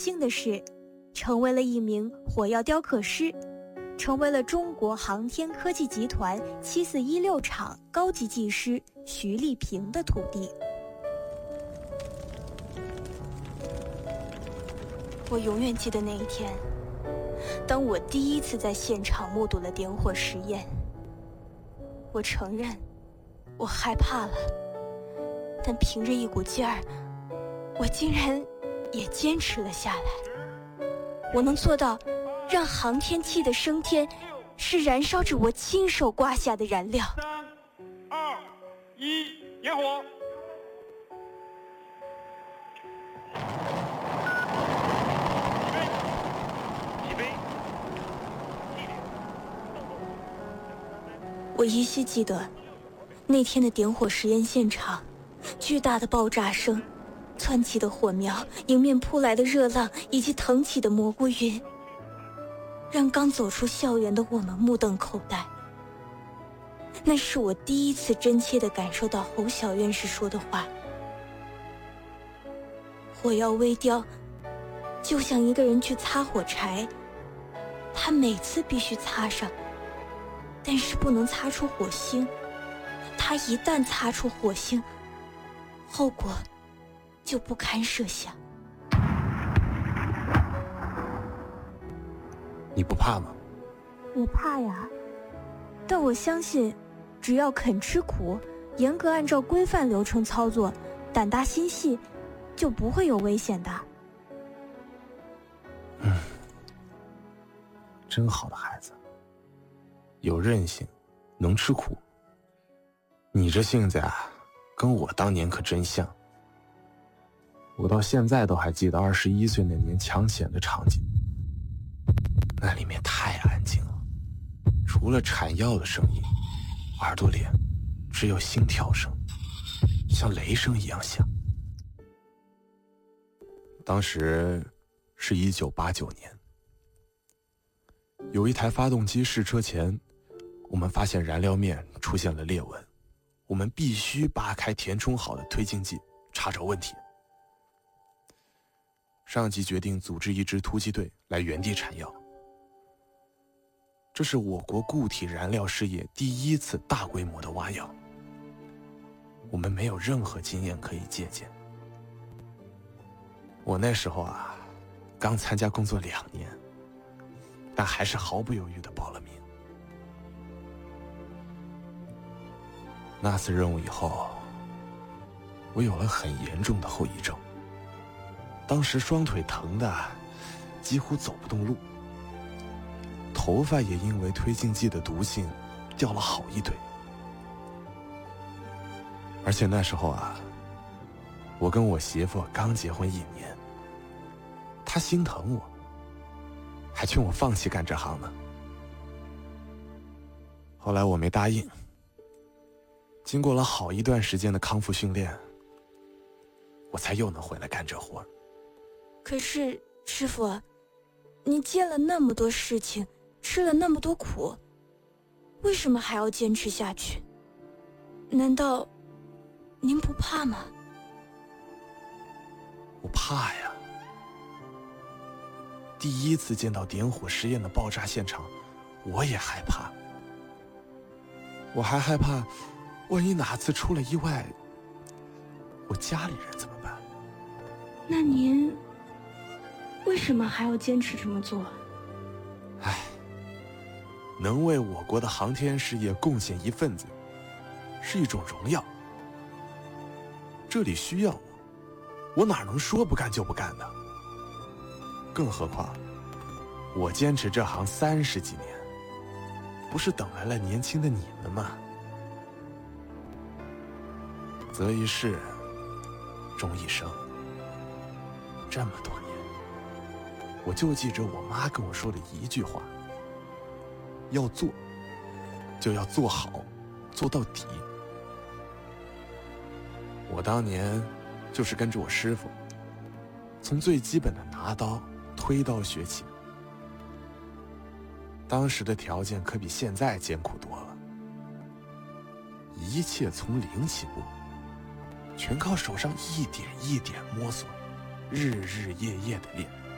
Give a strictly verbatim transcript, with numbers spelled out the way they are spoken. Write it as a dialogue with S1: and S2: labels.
S1: 幸的是，成为了一名火药雕刻师，成为了中国航天科技集团七四一六厂高级技师徐立平的徒弟。我永远记得那一天，当我第一次在现场目睹了点火实验。我承认，我害怕了，但凭着一股劲儿，我竟然也坚持了下来。我能做到，让航天器的升天是燃烧着我亲手刮下的燃料。
S2: 三、二、一，点火！起飞！起飞！
S1: 我依稀记得，那天的点火实验现场，巨大的爆炸声，窜起的火苗，迎面扑来的热浪，以及腾起的蘑菇云，让刚走出校园的我们目瞪口呆。那是我第一次真切地感受到侯小院士说的话：火药微雕就像一个人去擦火柴，他每次必须擦上，但是不能擦出火星。他一旦擦出火星，后果就不堪设想。
S3: 你不怕吗？
S1: 我怕呀，但我相信，只要肯吃苦，严格按照规范流程操作，胆大心细，就不会有危险的。
S3: 嗯，真好的孩子，有韧性，能吃苦。你这性子啊，跟我当年可真像。我到现在都还记得二十一岁那年抢险的场景，那里面太安静了，除了产药的声音，耳朵里只有心跳声，像雷声一样响。当时是一九八九年，有一台发动机试车前，我们发现燃料面出现了裂纹，我们必须扒开填充好的推进剂，查找问题。上级决定组织一支突击队来原地产药。这是我国固体燃料事业第一次大规模的挖药，我们没有任何经验可以借鉴。我那时候啊，刚参加工作两年，但还是毫不犹豫地报了名。那次任务以后，我有了很严重的后遗症。当时双腿疼的几乎走不动路，头发也因为推进剂的毒性掉了好一堆。而且那时候啊，我跟我媳妇刚结婚一年，她心疼我，还劝我放弃干这行呢。后来我没答应，经过了好一段时间的康复训练，我才又能回来干这活。
S1: 可是师傅，你见了那么多事情，吃了那么多苦，为什么还要坚持下去？难道您不怕吗？
S3: 我怕呀。第一次见到点火实验的爆炸现场，我也害怕。我还害怕，万一哪次出了意外，我家里人怎么办？
S1: 那您为什么还要坚持这么做？
S3: 唉，能为我国的航天事业贡献一份子，是一种荣耀。这里需要我，我哪能说不干就不干呢？更何况，我坚持这行三十几年，不是等来了年轻的你们吗？择一事，终一生。这么多年，我就记着我妈跟我说的一句话：要做，就要做好，做到底。我当年就是跟着我师傅，从最基本的拿刀、推刀学起。当时的条件可比现在艰苦多了，一切从零起步，全靠手上一点一点摸索，日日夜夜的练。